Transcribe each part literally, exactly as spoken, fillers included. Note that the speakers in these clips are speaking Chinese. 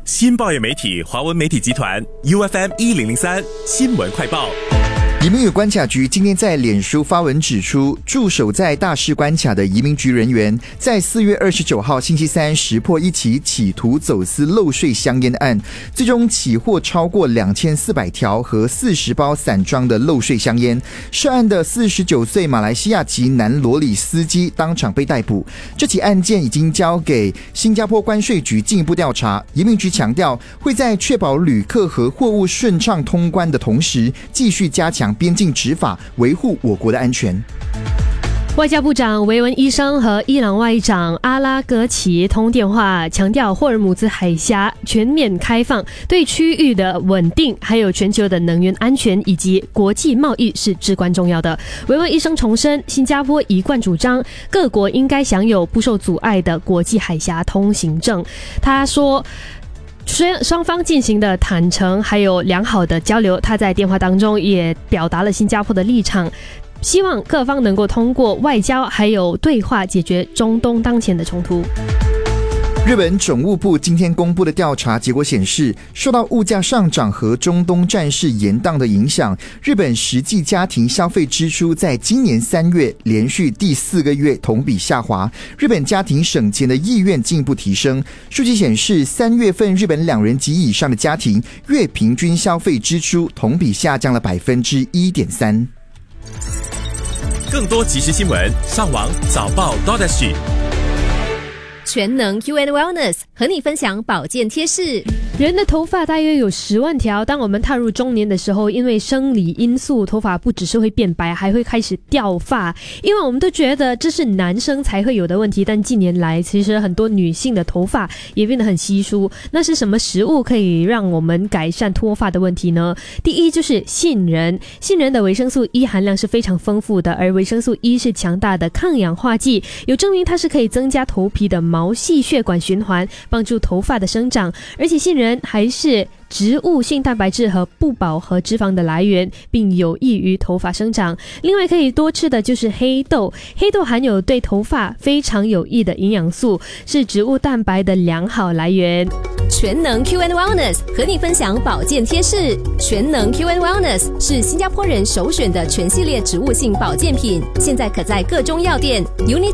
新报业媒体华文媒体集团 U F M 一零零三新闻快报。 移民与关卡局今天在脸书发文指出，驻守在大使关卡的移民局人员在四月二十九号星期三识破一起企图走私漏税香烟案，最终起获超过两千四百条和四十包散装的漏税香烟。涉案的四十九岁马来西亚籍男罗里司机当场被逮捕。这起案件已经交给新加坡关税局进一步调查。移民局强调，会在确保旅客和货物顺畅通关的同时，继续加强边境执法，维护我国的安全。 外交部长维文医生和伊朗外长阿拉格齐通电话，强调霍尔姆兹海峡全面开放对区域的稳定，还有全球的能源安全以及国际贸易是至关重要的。维文医生重申，新加坡一贯主张各国应该享有不受阻碍的国际海峡通行证。他说，双方进行的坦诚还有良好的交流，他在电话当中也表达了新加坡的立场，希望各方能够通过外交还有对话解决中东当前的冲突。 日本总务部今天公布的调查结果显示，受到物价上涨和中东战事延宕的影响，日本实际家庭消费支出在今年三月连续第四个月同比下滑，日本家庭省钱的意愿进一步提升。数据显示，三月份日本两人及以上的家庭月平均消费支出同比下降了百分之一点三。 更多即时新闻，上网早报 .sg。 全能 U and Wellness 和你分享保健贴士。 人的头发大约有十万条，当我们踏入中年的时候，因为生理因素，头发不只是会变白，还会开始掉发。因为我们都觉得这是男生才会有的问题，但近年来其实很多女性的头发也变得很稀疏。那是什么食物可以让我们改善脱发的问题呢？第一就是杏仁，杏仁的维生素 E 含量是非常丰富的，而维生素 E 是强大的抗氧化剂，有证明它是可以增加头皮的毛细血管循环，帮助头发的生长。而且杏仁还是植物性蛋白质和不饱和脂肪的来源，并有益于头发生长。另外可以多吃的就是黑豆，黑豆含有对头发非常有益的营养素，是植物蛋白的良好来源。 全能 Q and Wellness 和你分享保健贴士。全能 Q and Wellness 是新加坡人首选的全系列植物性保健品，现在可在各中药店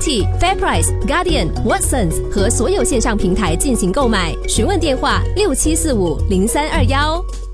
Unity、FairPrice、Guardian、Watsons 和所有线上平台进行购买。询问电话六七四五零三二幺。